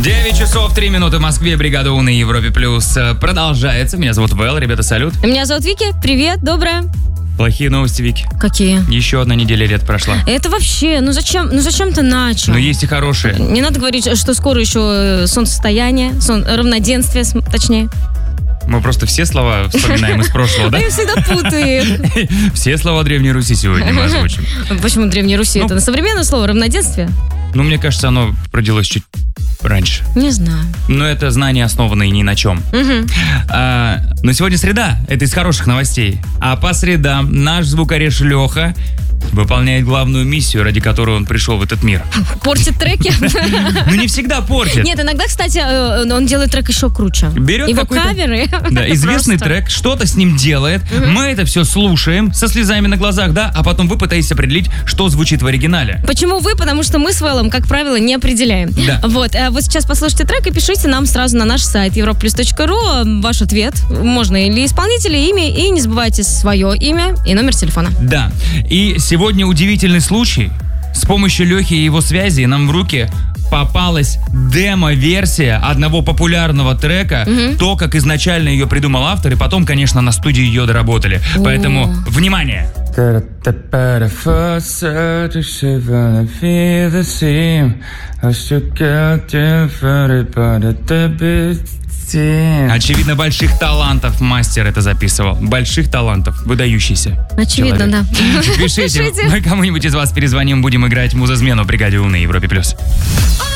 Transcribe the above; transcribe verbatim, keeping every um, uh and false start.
девять часов три минуты в Москве. Бригада У на Европе Плюс продолжается. Меня зовут Вэл, ребята, салют. Меня зовут Вики. Привет, доброе. Плохие новости, Вики. Какие? Еще одна неделя лет прошла. Это вообще, ну зачем, ну зачем ты начал? Но есть и хорошие. Не надо говорить, что скоро еще солнцестояние, сон, равноденствие, точнее. Мы просто все слова вспоминаем из прошлого, да? Я всегда путаю их. Все слова Древней Руси сегодня мы озвучим. Почему Древней Руси? Ну, это современное слово, равноденствие? Ну, мне кажется, оно родилось чуть раньше. Не знаю. Но это знания, основанные ни на чем. Угу. А, но сегодня среда, это из хороших новостей. А по средам наш звукореж Леха выполняет главную миссию, ради которой он пришел в этот мир. Портит треки? Ну, не всегда портит. Нет, иногда, кстати, он делает трек еще круче. Берет Его какой-то, каверы. да, известный Просто. трек, что-то с ним делает, угу. Мы это все слушаем со слезами на глазах, да, а потом вы пытаетесь определить, что звучит в оригинале. Почему вы? Потому что мы с Вэллом, как правило, не определяем. Да. Вот, а вот сейчас послушайте трек и пишите нам сразу на наш сайт европлюс точка ру ваш ответ. Можно или исполнителя, имя, и не забывайте свое имя и номер телефона. Да, и сегодня удивительный случай. С помощью Лехи и его связи нам в руки попалась демо-версия одного популярного трека, угу. То, как изначально ее придумал автор, и потом, конечно, на студии ее доработали. О. Поэтому, внимание! Очевидно, больших талантов мастер это записывал. Больших талантов, выдающийся. Очевидно, человек. Да. Пишите, мы кому-нибудь из вас перезвоним, будем играть музызмену в бригаде У на Европе Плюс.